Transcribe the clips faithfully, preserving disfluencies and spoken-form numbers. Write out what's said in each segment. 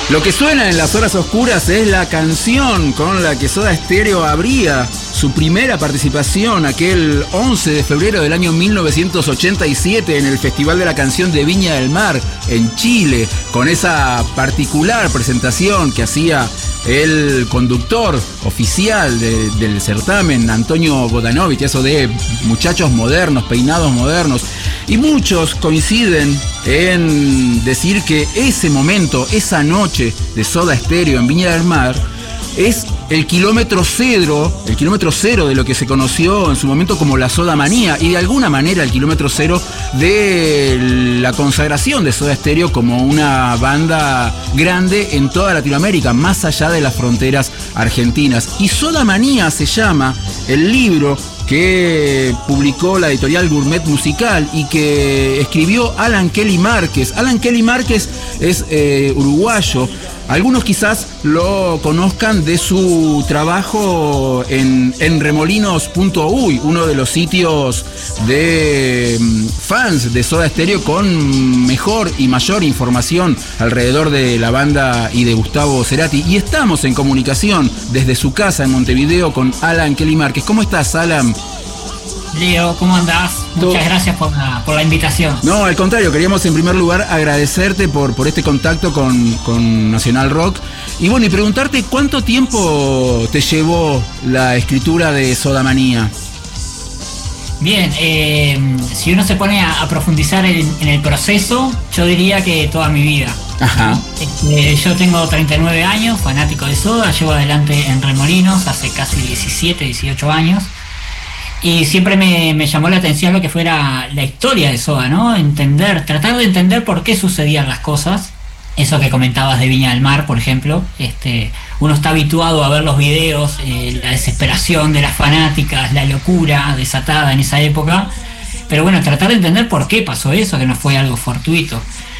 Lo que suena en las horas oscuras es la canción con la que Soda Stereo abría su primera participación aquel once de febrero del año mil novecientos ochenta y siete en el Festival de la Canción de Viña del Mar en Chile, con esa particular presentación que hacía el conductor oficial de, del certamen, Antonio Bodanovich, eso de muchachos modernos, peinados modernos. Y muchos coinciden en decir que ese momento, esa noche de Soda Stereo en Viña del Mar, es el kilómetro cero, el kilómetro cero de lo que se conoció en su momento como la Soda Manía, y de alguna manera el kilómetro cero de la consagración de Soda Stereo como una banda grande en toda Latinoamérica, más allá de las fronteras argentinas. Y Soda Manía se llama el libro que publicó la editorial Gourmet Musical y que escribió Alan Kelly Márquez. Alan Kelly Márquez es eh, uruguayo. Algunos quizás lo conozcan de su trabajo en, en remolinos punto uy, uno de los sitios de fans de Soda Stereo con mejor y mayor información alrededor de la banda y de Gustavo Cerati. Y estamos en comunicación desde su casa en Montevideo con Alan Kelly Márquez. ¿Cómo estás, Alan? Leo, ¿cómo andás? Muchas gracias por la, por la invitación. No, al contrario, queríamos en primer lugar agradecerte por, por este contacto con, con Nacional Rock. Y bueno, y preguntarte cuánto tiempo te llevó la escritura de Soda Manía. Bien, eh, si uno se pone a, a profundizar en, en el proceso, yo diría que toda mi vida. Ajá. Eh, yo tengo treinta y nueve años, fanático de Soda, llevo adelante en Remolinos hace casi diecisiete, dieciocho años. Y siempre me, me llamó la atención lo que fuera la historia de Soda, ¿no? Entender, tratar de entender por qué sucedían las cosas. Eso que comentabas de Viña del Mar, por ejemplo. Este, uno está habituado a ver los videos, eh, la desesperación de las fanáticas, la locura desatada en esa época. Pero bueno, tratar de entender por qué pasó eso, que no fue algo fortuito.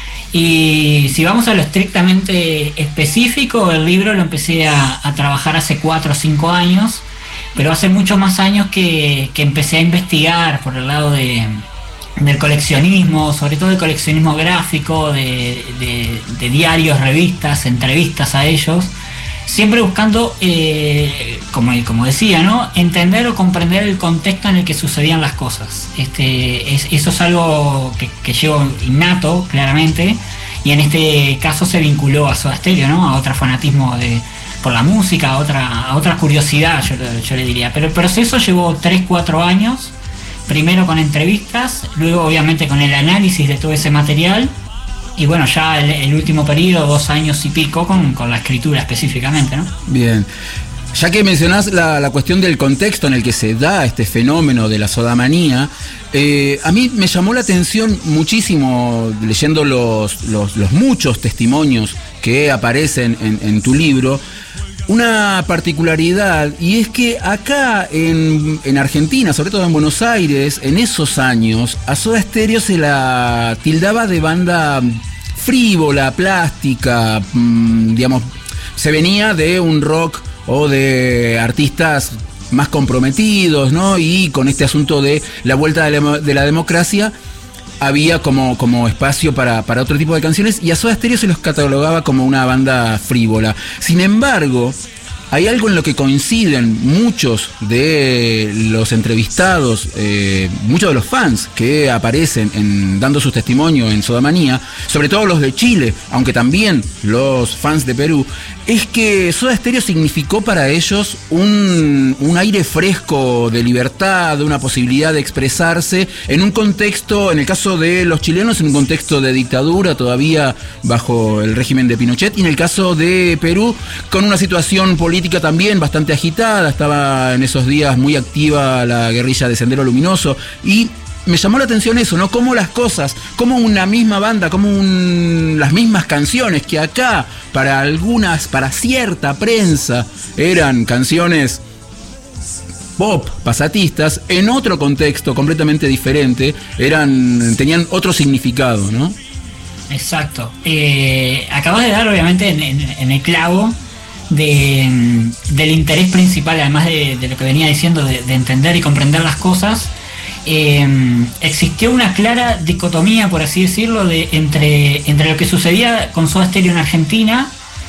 Y si vamos a lo estrictamente específico, el libro lo empecé a, a trabajar hace cuatro o cinco años. Pero hace muchos más años que, que empecé a investigar por el lado de, del coleccionismo, sobre todo el coleccionismo gráfico, de, de, de diarios, revistas, entrevistas a ellos, siempre buscando, eh, como, como decía, ¿no?, entender o comprender el contexto en el que sucedían las cosas. Este, es, eso es algo que, que llevo innato, claramente, y en este caso se vinculó a Soda Stereo, ¿no?, a otro fanatismo de... por la música, a otra, a otra curiosidad, yo, yo le diría. Pero el proceso llevó tres cuatro años, primero con entrevistas, luego obviamente con el análisis de todo ese material, y bueno, ya el, el último periodo, dos años y pico, con, con la escritura específicamente, ¿no? Bien. Ya que mencionás la, la cuestión del contexto en el que se da este fenómeno de la sodamanía, eh, a mí me llamó la atención muchísimo, leyendo los, los, los muchos testimonios que aparecen en, en tu libro, una particularidad, y es que acá en, en Argentina, sobre todo en Buenos Aires, en esos años, a Soda Stereo se la tildaba de banda frívola, plástica, mmm, digamos, se venía de un rock o de artistas más comprometidos, ¿no? Y con este asunto de la vuelta de la, de la democracia, había como, como espacio para, para otro tipo de canciones, y a Soda Stereo se los catalogaba como una banda frívola. Sin embargo, hay algo en lo que coinciden muchos de los entrevistados, eh, muchos de los fans que aparecen en, dando sus testimonios en Sodamanía, sobre todo los de Chile, aunque también los fans de Perú, es que Soda Stereo significó para ellos un, un aire fresco de libertad, de una posibilidad de expresarse en un contexto, en el caso de los chilenos, en un contexto de dictadura todavía bajo el régimen de Pinochet, y en el caso de Perú, con una situación política también bastante agitada. Estaba en esos días muy activa la guerrilla de Sendero Luminoso, y me llamó la atención eso, ¿no? Cómo las cosas, como una misma banda, como un, las mismas canciones que acá, para algunas, para cierta prensa, eran canciones pop, pasatistas, en otro contexto completamente diferente, eran, tenían otro significado, ¿no? Exacto. Eh, acabas de dar, obviamente, en, en, en el clavo de, del interés principal, además de, de lo que venía diciendo, de, de entender y comprender las cosas. Eh, existió una clara dicotomía, por así decirlo, de entre, entre lo que sucedía con Soda Stereo en Argentina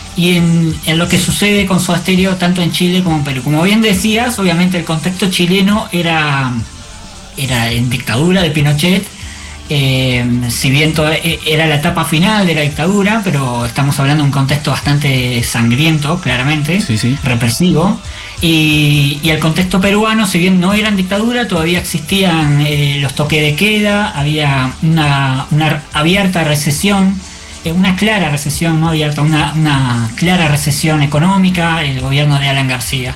y en, en lo que sucede con Soda Stereo tanto en Chile como en Perú. Como bien decías, obviamente el contexto chileno era, era en dictadura de Pinochet, eh, si bien todo, era la etapa final de la dictadura, pero estamos hablando de un contexto bastante sangriento, claramente, sí, sí. represivo. Y, y el contexto peruano, si bien no era en dictadura, todavía existían eh, los toques de queda, había una, una abierta recesión, eh, una clara recesión, no abierta, una, una clara recesión económica, el gobierno de Alan García.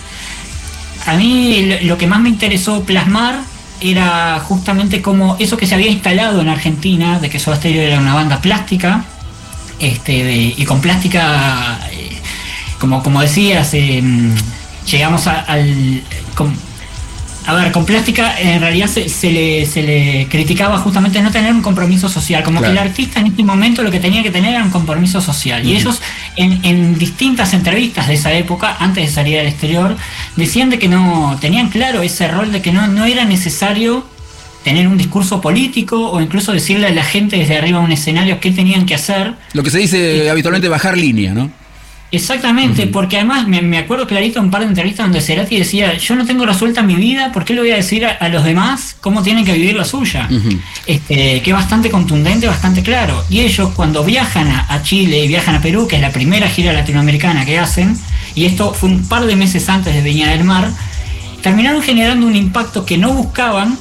A mí lo, lo que más me interesó plasmar era justamente como eso que se había instalado en Argentina, de que Soda Stereo era una banda plástica, este, de, y con plástica, eh, como, como decías, eh, llegamos a, al... Con, a ver, con plástica en realidad se, se, le, se le criticaba justamente no tener un compromiso social, como claro. que el artista en este momento lo que tenía que tener era un compromiso social. Uh-huh. Y ellos en, en distintas entrevistas de esa época, antes de salir al exterior, decían de que no tenían claro ese rol de que no, no era necesario tener un discurso político o incluso decirle a la gente desde arriba de un escenario qué tenían que hacer. Lo que se dice eh, habitualmente bajar línea, ¿no? Exactamente, uh-huh. porque además me, me acuerdo clarito un par de entrevistas donde Cerati decía, yo no tengo resuelta mi vida, ¿por qué le voy a decir a, a los demás cómo tienen que vivir la suya? Uh-huh. Este, que es bastante contundente, bastante claro. Y ellos cuando viajan a, a Chile y viajan a Perú, que es la primera gira latinoamericana que hacen, y esto fue un par de meses antes de Viña del Mar, terminaron generando un impacto que no buscaban,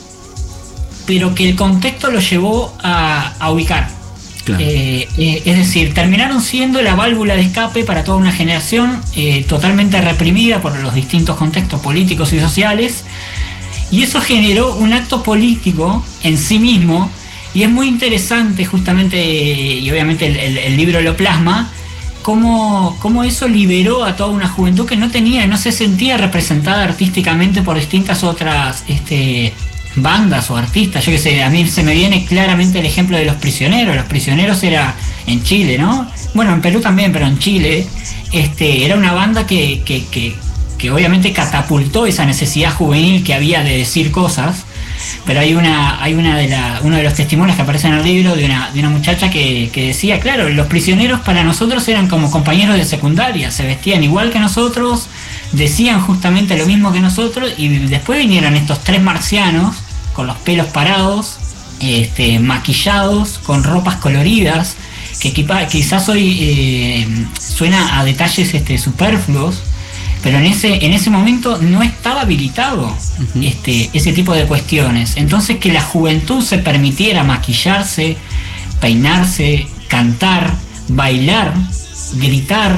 pero que el contexto los llevó a, a ubicar. Claro. Eh, eh, es decir, terminaron siendo la válvula de escape para toda una generación eh, totalmente reprimida por los distintos contextos políticos y sociales, y eso generó un acto político en sí mismo, y es muy interesante justamente, y obviamente el, el, el libro lo plasma, cómo, cómo eso liberó a toda una juventud que no tenía, no se sentía representada artísticamente por distintas otras este, bandas o artistas. Yo que sé, a mí se me viene claramente el ejemplo de Los Prisioneros. Los Prisioneros era en Chile, ¿no? Bueno, en Perú también, pero en Chile este, era una banda que, que, que, que obviamente catapultó esa necesidad juvenil que había de decir cosas. Pero hay una hay una de la, uno de los testimonios que aparece en el libro de una, de una muchacha que, que decía, claro, los prisioneros para nosotros eran como compañeros de secundaria, se vestían igual que nosotros, decían justamente lo mismo que nosotros, y después vinieron estos tres marcianos con los pelos parados, este, maquillados, con ropas coloridas, que equipa, quizás hoy eh, suena a detalles este, superfluos, pero en ese en ese momento no estaba habilitado uh-huh. este, ese tipo de cuestiones. Entonces que la juventud se permitiera maquillarse, peinarse, cantar, bailar, gritar,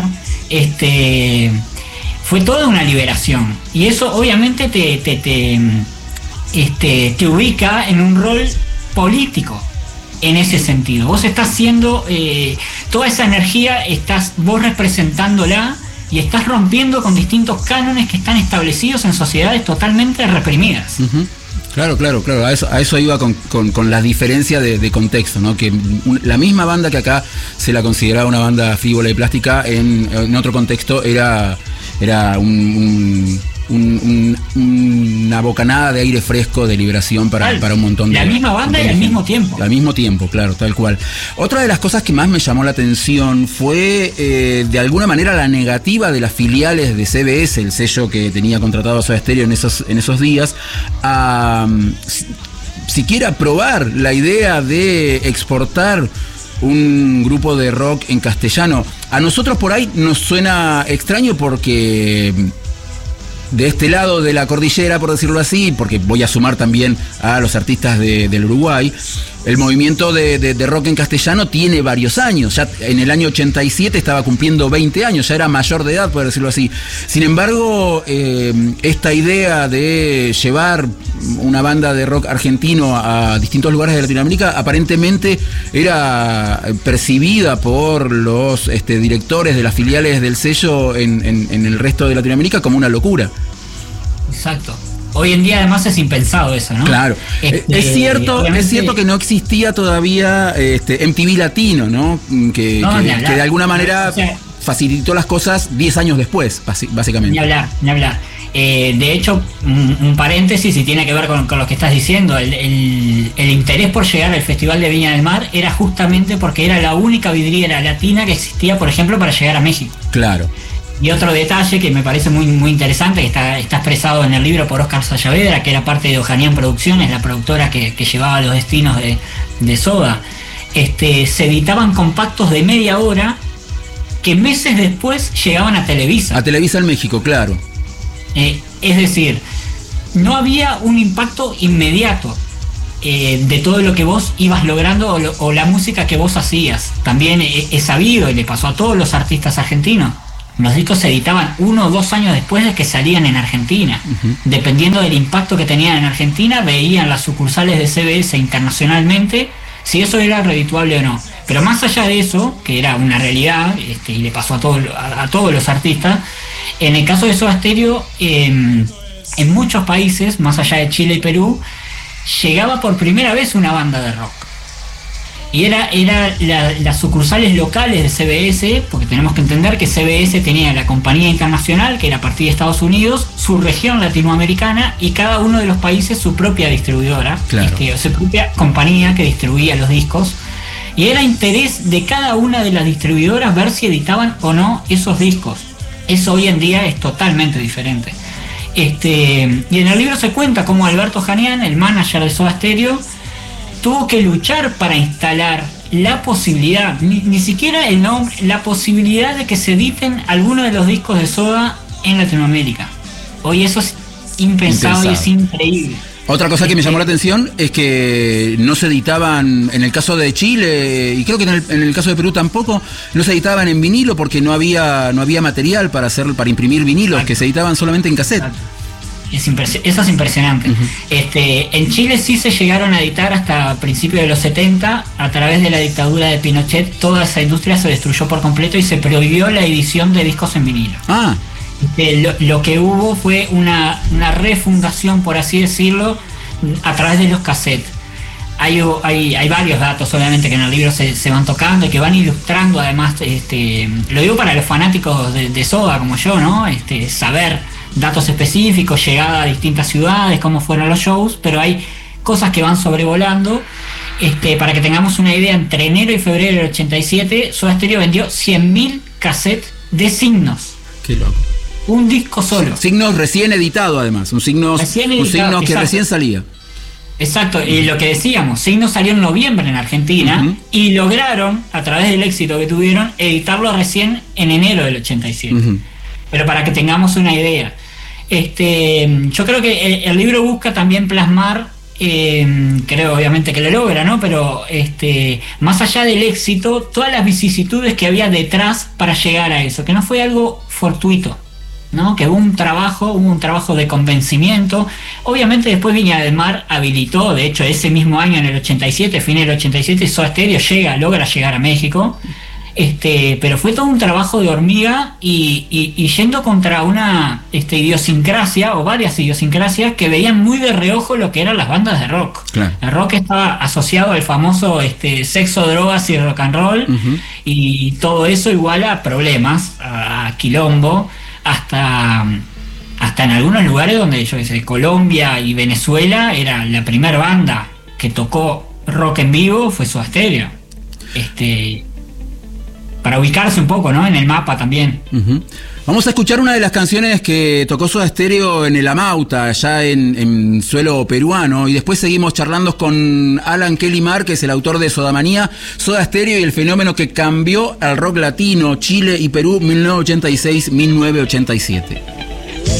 este, fue toda una liberación. Y eso obviamente te, te, te, este, te ubica en un rol político. En ese sentido, vos estás haciendo eh, toda esa energía, estás vos representándola, y estás rompiendo con distintos cánones que están establecidos en sociedades totalmente reprimidas. Uh-huh. Claro, claro, claro. A eso, a eso iba con, con, con la diferencia de, de contexto, ¿no? Que un, la misma banda que acá se la consideraba una banda frívola y plástica, en, en otro contexto era, era un, un, un, un, una bocanada de aire fresco, de liberación para, Tal, para un montón de... La misma banda y al mismo tiempo. Al mismo tiempo, claro, tal cual. Otra de las cosas que más me llamó la atención fue, eh, de alguna manera, la negativa de las filiales de C B S, el sello que tenía contratado a Soda Stereo en esos, en esos días, a um, siquiera probar la idea de exportar un grupo de rock en castellano. A nosotros por ahí nos suena extraño porque... de este lado de la cordillera, por decirlo así, porque voy a sumar también a los artistas de, del Uruguay, el movimiento de, de, de rock en castellano tiene varios años. Ya en el año ochenta y siete estaba cumpliendo veinte años, ya era mayor de edad, por decirlo así. Sin embargo, eh, esta idea de llevar una banda de rock argentino a distintos lugares de Latinoamérica aparentemente era percibida por los este, directores de las filiales del sello en, en, en el resto de Latinoamérica como una locura. Exacto. Hoy en día además es impensado eso, ¿no? Claro. Este, es cierto, obviamente... es cierto que no existía todavía este, M T V Latino, ¿no? Que, no, que, que de alguna manera o sea, facilitó las cosas diez años después, básicamente. Ni hablar, ni hablar. Eh, de hecho, un, un paréntesis y tiene que ver con, con lo que estás diciendo, el, el, el interés por llegar al Festival de Viña del Mar era justamente porque era la única vidriera latina que existía, por ejemplo, para llegar a México. Claro. Y otro detalle que me parece muy, muy interesante, que está, está expresado en el libro por Óscar Sayavedra, que era parte de Ojanian Producciones, la productora que, que llevaba los destinos de, de Soda. Este, se editaban compactos de media hora que meses después llegaban a Televisa. A Televisa en México, claro. Eh, es decir, no había un impacto inmediato eh, de todo lo que vos ibas logrando o, lo, o la música que vos hacías. También he, he sabido, y le pasó a todos los artistas argentinos, los discos se editaban uno o dos años después de que salían en Argentina. Uh-huh. Dependiendo del impacto que tenían en Argentina, veían las sucursales de C B S internacionalmente si eso era redituable o no. Pero más allá de eso, que era una realidad, este, y le pasó a, todo, a, a todos los artistas, en el caso de Soda Stereo, eh, en muchos países, más allá de Chile y Perú, llegaba por primera vez una banda de rock. Y era, era la, las sucursales locales de C B S, porque tenemos que entender que C B S tenía la compañía internacional, que era a partir de Estados Unidos, su región latinoamericana, y cada uno de los países su propia distribuidora, claro. este, su propia compañía que distribuía los discos. Y era interés de cada una de las distribuidoras ver si editaban o no esos discos. Eso hoy en día es totalmente diferente. Este, y en el libro se cuenta cómo Alberto Ojanian, el manager de Soda Stereo, tuvo que luchar para instalar la posibilidad, ni, ni siquiera el nombre, la posibilidad de que se editen algunos de los discos de Soda en Latinoamérica. Hoy eso es impensable y es increíble. Otra cosa que me llamó la atención es que no se editaban, en el caso de Chile, y creo que en el, en el caso de Perú tampoco, no se editaban en vinilo porque no había no había material para hacer para imprimir vinilos. Exacto. Que se editaban solamente en cassette. Exacto. Es impresi- eso es impresionante. Uh-huh. Este, en Chile sí se llegaron a editar hasta principios de los setenta, a través de la dictadura de Pinochet, toda esa industria se destruyó por completo y se prohibió la edición de discos en vinilo. Ah. Este, lo, lo que hubo fue una, una refundación, por así decirlo, a través de los cassettes. Hay, hay, hay varios datos, obviamente, que en el libro se, se van tocando y que van ilustrando, además, este, lo digo para los fanáticos de, de Soda como yo, ¿no? Este, saber datos específicos, llegada a distintas ciudades, cómo fueron los shows, pero hay cosas que van sobrevolando. Este, para que tengamos una idea, entre enero y febrero del ochenta y siete, Soda Stereo vendió cien mil cassettes de Signos. Qué loco. Un disco solo. Signos recién editado, además. Un Signos, recién editado, un Signos que exacto. recién salía. Exacto, y lo que decíamos, Signos salió en noviembre en Argentina, uh-huh. y lograron, a través del éxito que tuvieron, editarlo recién en enero del ochenta y siete. Uh-huh. Pero para que tengamos una idea, este, yo creo que el, el libro busca también plasmar, eh, creo obviamente que lo logra, ¿no? Pero este, más allá del éxito, todas las vicisitudes que había detrás para llegar a eso, que no fue algo fortuito, ¿no? Que hubo un trabajo, hubo un trabajo de convencimiento. Obviamente después Viña del Mar habilitó, de hecho ese mismo año, en el ochenta y siete, fin del ochenta y siete, Soda Stereo llega, logra llegar a México. Este, pero fue todo un trabajo de hormiga y, y, y yendo contra una este, idiosincrasia o varias idiosincrasias que veían muy de reojo lo que eran las bandas de rock. Claro. El rock estaba asociado al famoso este, sexo, drogas y rock and roll, uh-huh. y todo eso igual a problemas, a, a quilombo, hasta, hasta en algunos lugares donde yo sé, Colombia y Venezuela era la primera banda que tocó rock en vivo, fue Soda Stereo. Este... para ubicarse un poco, ¿no? En el mapa también. Uh-huh. Vamos a escuchar una de las canciones que tocó Soda Stereo en el Amauta, allá en, en suelo peruano, y después seguimos charlando con Alan Kelly Márquez, el autor de Sodamanía, Soda Stereo y el fenómeno que cambió al rock latino, Chile y Perú, mil novecientos ochenta y seis a mil novecientos ochenta y siete.